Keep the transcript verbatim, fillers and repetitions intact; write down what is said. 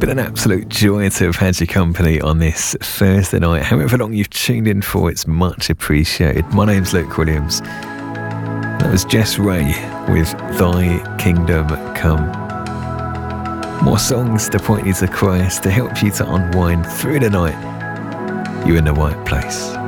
been an absolute joy to have had your company on this Thursday night. However long you've tuned in for, it's much appreciated. My name's Luke Williams. That was Jess Ray with Thy Kingdom Come. More songs to point you to Christ, to help you to unwind through the night. You're in the right place.